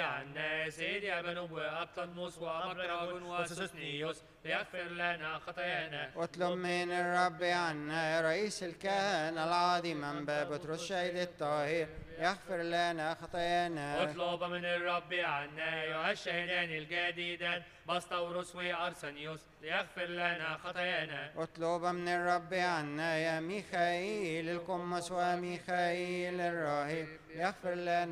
عنا يا سيدي أبنوب وأبطلموس وأبقراغون وسوسنيوس ليغفر لنا خطايانا. واطلب من الرب عنا يا رئيس الكهنة العظيم أنبا بطرس الشهيد الطاهر يغفر لنا خطايانا. اطلب من الرب عنا أيها الشهيدان الجديدان بسطورس وأرسنيوس ليغفر لنا خطايانا. اطلب من الرب عنا يا ميخائيل القمص وميخائيل الراهب يغفر لنا